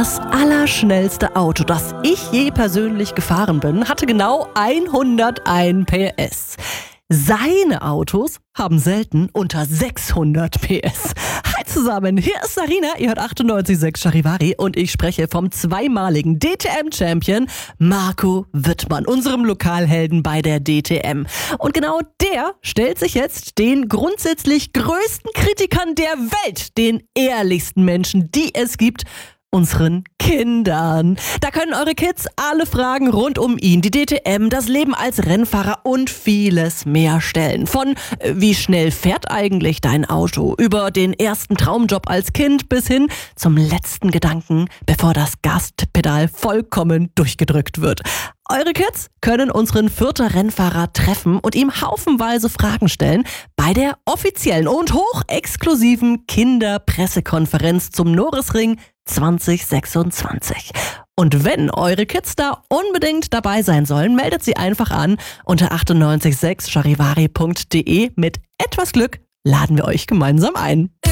Das allerschnellste Auto, das ich je persönlich gefahren bin, hatte genau 101 PS. Seine Autos haben selten unter 600 PS. Hi zusammen, hier ist Sarina, ihr hört 98.6 Charivari und ich spreche vom zweimaligen DTM-Champion Marco Wittmann, unserem Lokalhelden bei der DTM. Und genau der stellt sich jetzt den grundsätzlich größten Kritikern der Welt, den ehrlichsten Menschen, die es gibt, unseren Kindern. Da können eure Kids alle Fragen rund um ihn, die DTM, das Leben als Rennfahrer und vieles mehr stellen. Von wie schnell fährt eigentlich dein Auto, über den ersten Traumjob als Kind bis hin zum letzten Gedanken, bevor das Gaspedal vollkommen durchgedrückt wird. Eure Kids können unseren vierter Rennfahrer treffen und ihm haufenweise Fragen stellen bei der offiziellen und hochexklusiven Kinderpressekonferenz zum Norisring 2026. Und wenn eure Kids da unbedingt dabei sein sollen, meldet sie einfach an unter 98.6charivari.de. Mit etwas Glück laden wir euch gemeinsam ein.